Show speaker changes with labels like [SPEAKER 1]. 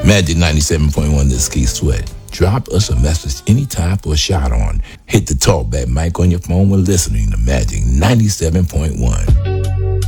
[SPEAKER 1] Magic 97.1, this is Keith Sweat. Drop us a message anytime for a shout on. Hit the talkback mic on your phone when listening to Magic 97.1.